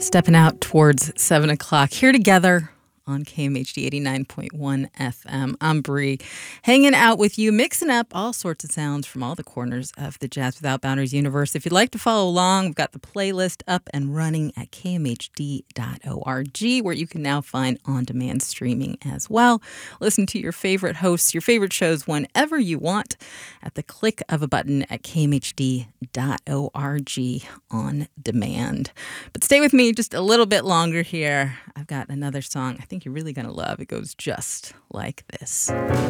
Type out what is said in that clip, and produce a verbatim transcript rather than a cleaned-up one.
Stepping out towards seven o'clock here together on K M H D eighty-nine point one F M. I'm Bree, hanging out with you, mixing up all sorts of sounds from all the corners of the Jazz Without Boundaries universe. If you'd like to follow along, we've got the playlist up and running at K M H D dot org, where you can now find on-demand streaming as well. Listen to your favorite hosts, your favorite shows whenever you want at the click of a button at K M H D dot org on demand. But stay with me just a little bit longer here. I've got another song I think you're really going to love. It goes just like this.